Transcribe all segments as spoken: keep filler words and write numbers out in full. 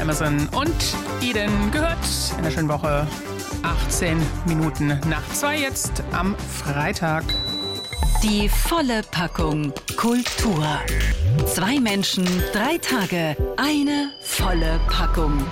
Amazon und Eden gehört. In der schönen Woche achtzehn Minuten nach zwei jetzt am Freitag. Die volle Packung Kultur. Zwei Menschen, drei Tage, eine volle Packung.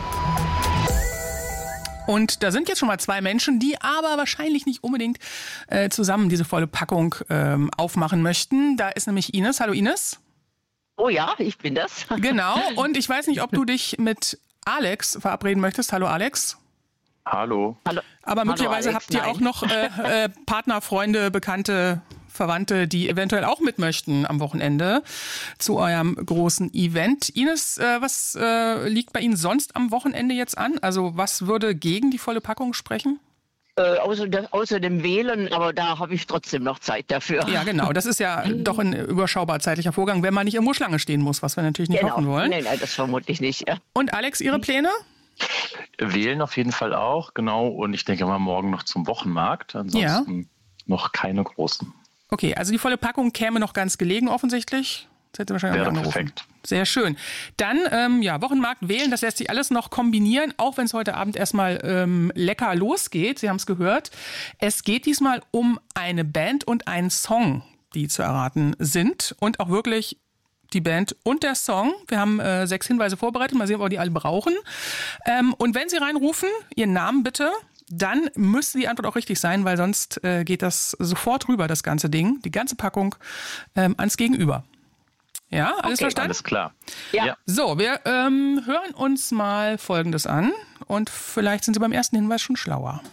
Und da sind jetzt schon mal zwei Menschen, die aber wahrscheinlich nicht unbedingt äh, zusammen diese volle Packung ähm, aufmachen möchten. Da ist nämlich Ines. Hallo Ines. Oh ja, ich bin das. Genau. Und ich weiß nicht, ob du dich mit Alex verabreden möchtest. Hallo Alex. Hallo. Hallo. Aber möglicherweise Hallo Alex, habt ihr nein. auch noch äh, äh, Partner, Freunde, Bekannte, Verwandte, die eventuell auch mit möchten am Wochenende zu eurem großen Event. Ines, äh, was äh, liegt bei Ihnen sonst am Wochenende jetzt an? Also was würde gegen die volle Packung sprechen? Äh, außer, de, außer dem Wählen, aber da habe ich trotzdem noch Zeit dafür. Ja, genau. Das ist ja doch ein überschaubar zeitlicher Vorgang, wenn man nicht irgendwo Schlange stehen muss, was wir natürlich nicht Genau. hoffen wollen. Nein, nein, das vermutlich nicht. Ja. Und Alex, Ihre Pläne? Wählen auf jeden Fall auch, genau. Und ich denke mal morgen noch zum Wochenmarkt. Ansonsten ja. noch keine großen. Okay, also die volle Packung käme noch ganz gelegen offensichtlich. Das hätte wahrscheinlich auch Wäre angerufen. perfekt. Sehr schön. Dann, ähm, ja, Wochenmarkt wählen, das lässt sich alles noch kombinieren, auch wenn es heute Abend erstmal ähm, lecker losgeht. Sie haben es gehört. Es geht diesmal um eine Band und einen Song, die zu erraten sind. Und auch wirklich die Band und der Song. Wir haben äh, sechs Hinweise vorbereitet. Mal sehen, ob wir die alle brauchen. Ähm, und wenn Sie reinrufen, Ihren Namen bitte, dann müsste die Antwort auch richtig sein, weil sonst äh, geht das sofort rüber, das ganze Ding, die ganze Packung, ähm, ans Gegenüber. Ja, alles Okay, verstanden? Alles klar. Ja. Ja. So, wir ähm, hören uns mal Folgendes an und vielleicht sind Sie beim ersten Hinweis schon schlauer.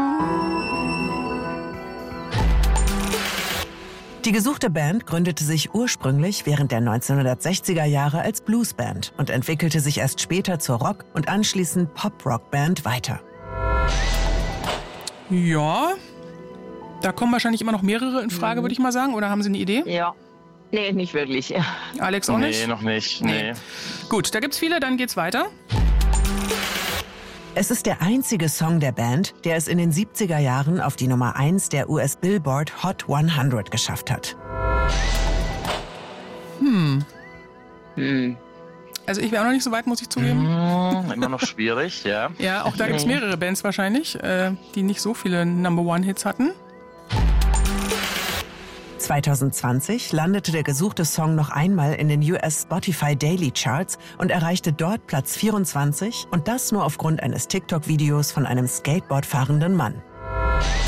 Die gesuchte Band gründete sich ursprünglich während der neunzehnhundertsechziger Jahre als Bluesband und entwickelte sich erst später zur Rock- und anschließend Pop-Rock-Band weiter. Ja, da kommen wahrscheinlich immer noch mehrere in Frage, würde ich mal sagen. Oder haben Sie eine Idee? Ja. Nee, nicht wirklich. Alex auch Nee, nicht? noch nicht. Nee. Nee. Gut, da gibt's viele, dann geht's weiter. Es ist der einzige Song der Band, der es in den siebziger Jahren auf die Nummer eins der U S Billboard Hot hundert geschafft hat. Hm. Hm. Also ich wäre auch noch nicht so weit, muss ich zugeben. Hm, immer noch schwierig, ja. Ja, auch da gibt's mehrere Bands wahrscheinlich, äh, die nicht so viele Number-One-Hits hatten. zwanzig zwanzig landete der gesuchte Song noch einmal in den U S Spotify Daily Charts und erreichte dort Platz vierundzwanzig und das nur aufgrund eines TikTok-Videos von einem Skateboard fahrenden Mann.